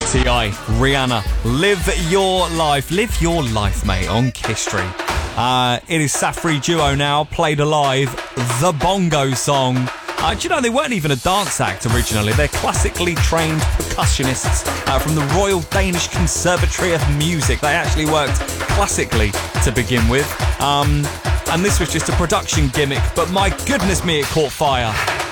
T.I., Rihanna, Live Your Life. Live Your Life, mate, on Kiss Street. It is Safri Duo now, played alive, the bongo song. Do you know, they weren't even a dance act originally. They're classically trained percussionists from the Royal Danish Conservatory of Music. They actually worked classically to begin with. And this was just a production gimmick, but my goodness me, it caught fire.